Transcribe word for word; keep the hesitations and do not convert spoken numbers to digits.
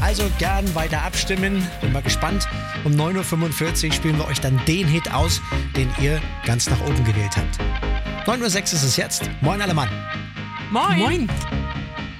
Also gern weiter abstimmen. Bin mal gespannt. Um neun Uhr fünfundvierzig spielen wir euch dann den Hit aus, den ihr ganz nach oben gewählt habt. neun Uhr sechs ist es jetzt. Moin alle Mann. Moin. Moin.